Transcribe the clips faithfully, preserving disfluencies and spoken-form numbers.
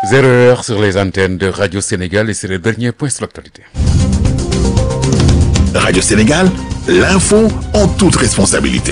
Zéro heure sur les antennes de Radio Sénégal et c'est le dernier point sur l'actualité. Radio Sénégal, l'info en toute responsabilité.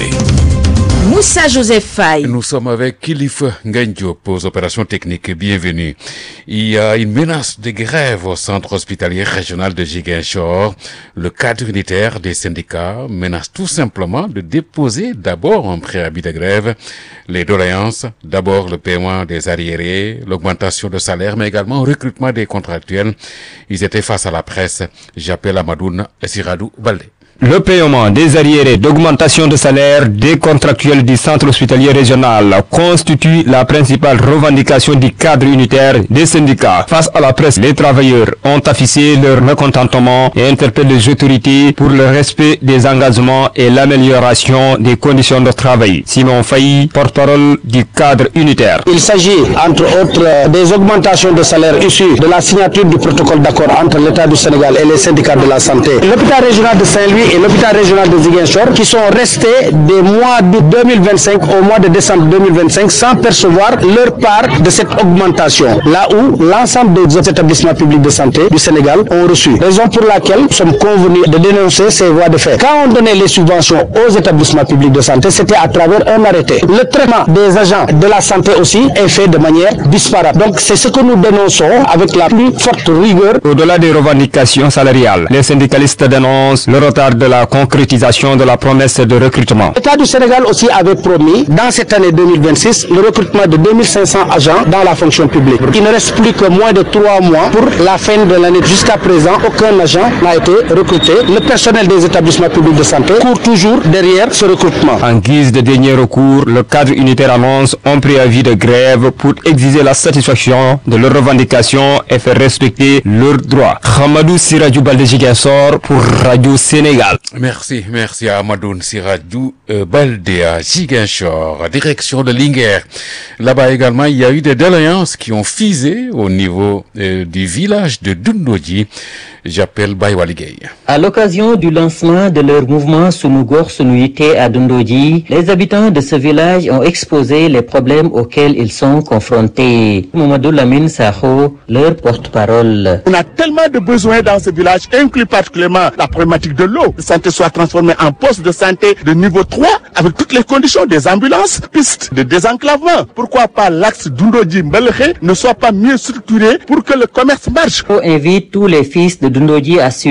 Moussa Joseph Faye. Nous sommes avec Kilifeu Ngagne Diop aux opérations techniques. Bienvenue. Il y a une menace de grève au centre hospitalier régional de Ziguinchor. Le cadre unitaire des syndicats menace tout simplement de déposer d'abord un préavis de grève. Les doléances, d'abord le paiement des arriérés, l'augmentation de salaire, mais également le recrutement des contractuels. Ils étaient face à la presse. J'appelle Amadoun Siradou Baldé. Le paiement des arriérés d'augmentation de salaire des contractuels du centre hospitalier régional constitue la principale revendication du cadre unitaire des syndicats. Face à la presse, les travailleurs ont affiché leur mécontentement et interpellent les autorités pour le respect des engagements et l'amélioration des conditions de travail. Simon Faye, porte-parole du cadre unitaire. Il s'agit, entre autres, des augmentations de salaire issues de la signature du protocole d'accord entre l'État du Sénégal et les syndicats de la santé. L'hôpital régional de Saint-Louis et l'hôpital régional de Ziguinchor qui sont restés des mois d'août deux mille vingt-cinq au mois de décembre deux mille vingt-cinq sans percevoir leur part de cette augmentation. Là où l'ensemble des établissements publics de santé du Sénégal ont reçu. Raison pour laquelle nous sommes convenus de dénoncer ces voies de fait. Quand on donnait les subventions aux établissements publics de santé, c'était à travers un arrêté. Le traitement des agents de la santé aussi est fait de manière disparate. Donc c'est ce que nous dénonçons avec la plus forte rigueur. Au-delà des revendications salariales, les syndicalistes dénoncent le retard de la concrétisation de la promesse de recrutement. L'État du Sénégal aussi avait promis, dans cette année deux mille vingt-six, le recrutement de deux mille cinq cents agents dans la fonction publique. Il ne reste plus que moins de trois mois pour la fin de l'année. Jusqu'à présent, aucun agent n'a été recruté. Le personnel des établissements publics de santé court toujours derrière ce recrutement. En guise de dernier recours, le cadre unitaire annonce un préavis de grève pour exiger la satisfaction de leurs revendications et faire respecter leurs droits. Hamadou Siradou Baldé Ziguinchor pour Radio Sénégal. Merci, merci à Amadoun Siradou euh, Baldé à Ziguinchor, direction de Linguère. Là-bas également, il y a eu des doléances qui ont fusé au niveau euh, du village de Doundodji. J'appelle Baywali Gueye. À l'occasion du lancement de leur mouvement Sunugor Sunuyité à Doundodji, les habitants de ce village ont exposé les problèmes auxquels ils sont confrontés. Mamadou Lamine Saho, leur porte-parole. On a tellement de besoins dans ce village, inclus particulièrement la problématique de l'eau. La santé soit transformée en poste de santé de niveau trois avec toutes les conditions des ambulances, pistes de désenclavement. Pourquoi pas l'axe Doundodji-Mbeleké ne soit pas mieux structuré pour que le commerce marche? On invite tous les fils de Doundodji à